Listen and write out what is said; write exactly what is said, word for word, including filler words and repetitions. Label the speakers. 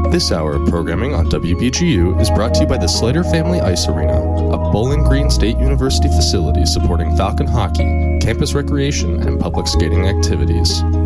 Speaker 1: This hour of programming on W B G U is brought to you by the Slater Family Ice Arena, a Bowling Green State University facility supporting Falcon hockey, campus recreation, and public skating activities.